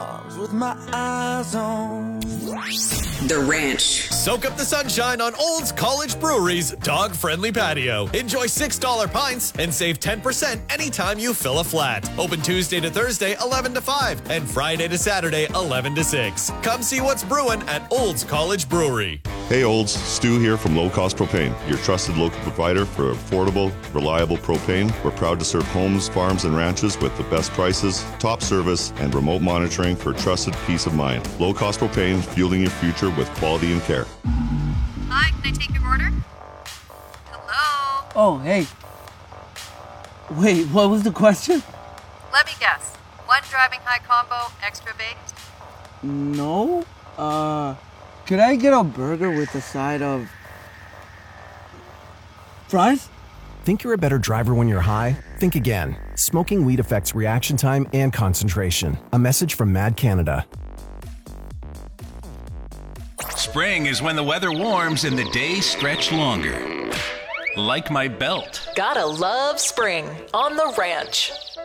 arms with my eyes on The Ranch. Soak up the sunshine on Olds College Brewery's dog-friendly patio. Enjoy $6 pints and save 10% anytime you fill a flat. Open Tuesday to Thursday, 11 to 5, and Friday to Saturday, 11 to 6. Come see what's brewing at Olds College Brewery. Hey Olds, Stu here from Low Cost Propane, your trusted local provider for affordable, reliable propane. We're proud to serve homes, farms, and ranches with the best prices, top service, and remote monitoring for trusted peace of mind. Low Cost Propane, fueling your future with quality and care. Hi, can I take your order? Hello? Oh, hey. Wait, what was the question? Let me guess. One driving high combo, extra baked? No. Could I get a burger with a side of fries? Think you're a better driver when you're high? Think again. Smoking weed affects reaction time and concentration. A message from Mad Canada. Spring is when the weather warms and the days stretch longer. Like my belt. Gotta love spring on the ranch.